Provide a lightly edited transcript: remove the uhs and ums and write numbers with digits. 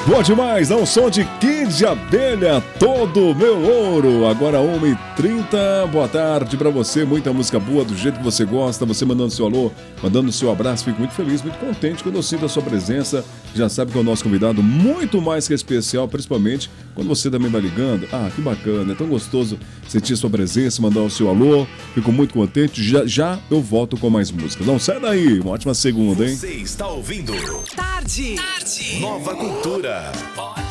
Boa demais, dá um som de Kid de Abelha, Todo Meu Ouro. Agora 1h30, boa tarde pra você, muita música boa, do jeito que você gosta, você mandando seu alô, mandando seu abraço, fico muito feliz, muito contente quando eu sinto a sua presença. Já sabe que é o nosso convidado muito mais que especial, principalmente quando você também vai ligando. Ah, que bacana, é tão gostoso sentir sua presença, mandar o seu alô, fico muito contente, já eu volto com mais músicas. Não sai daí, uma ótima segunda, hein? Você está ouvindo Tarde. Nova Cultura.